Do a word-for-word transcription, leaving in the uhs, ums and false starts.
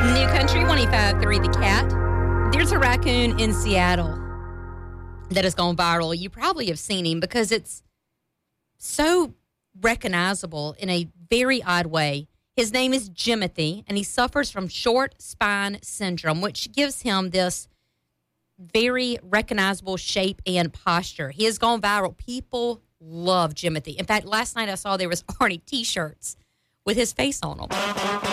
New Country one oh five point three The Cat. There's a raccoon in Seattle that has gone viral. You probably have seen him because it's so recognizable in a very odd way. His name is Jimothy, and he suffers from short spine syndrome, which gives him this very recognizable shape and posture. He has gone viral. People love Jimothy. In fact, last night I saw there was Arnie T-shirts with his face on them.